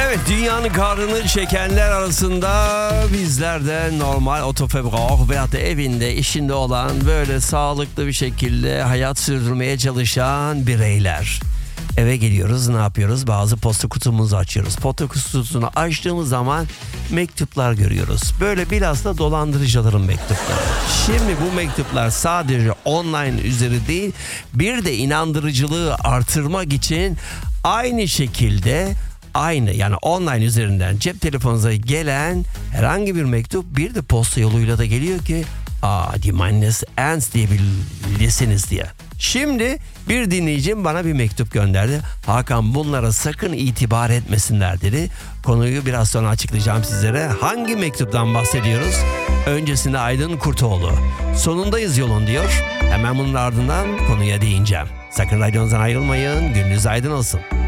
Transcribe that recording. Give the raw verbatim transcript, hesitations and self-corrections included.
Evet, dünyanın kahrını çekenler arasında bizler de normal otofebrar veyahut da evinde, işinde olan, böyle sağlıklı bir şekilde hayat sürdürmeye çalışan bireyler. Eve geliyoruz, ne yapıyoruz? Bazı posta kutumuzu açıyoruz. Posta kutusunu açtığımız zaman mektuplar görüyoruz. Böyle bilhassa dolandırıcıların mektupları. Şimdi bu mektuplar sadece online üzeri değil, bir de inandırıcılığı artırmak için aynı şekilde aynı, yani online üzerinden cep telefonunuza gelen herhangi bir mektup bir de posta yoluyla da geliyor ki aa, die meines ernst diyebilirsiniz diye. Şimdi bir dinleyicim bana bir mektup gönderdi. Hakan, bunlara sakın itibar etmesinler dedi. Konuyu biraz sonra açıklayacağım sizlere. Hangi mektuptan bahsediyoruz? Öncesinde Aydın Kurtoğlu. Sonundayız yolun diyor. Hemen bunun ardından konuya değineceğim. Sakın radyonuzdan ayrılmayın. Gününüz aydın olsun.